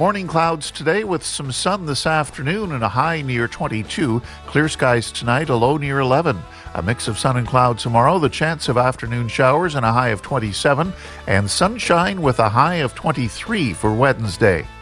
Morning clouds today with some sun this afternoon and a high near 22. Clear skies tonight, a low near 11. A mix of sun and clouds tomorrow, the chance of afternoon showers and a high of 27. And sunshine with a high of 23 for Wednesday.